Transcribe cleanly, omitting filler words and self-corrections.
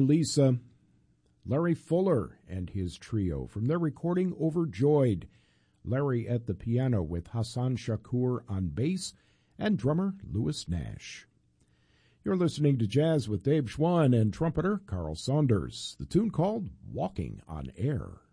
Lisa, Larry Fuller and his trio from their recording Overjoyed. Larry at the piano with Hassan Shakur on bass and drummer Louis Nash. You're listening to Jazz with Dave Schwann and trumpeter Carl Saunders. The tune called Walking on Air.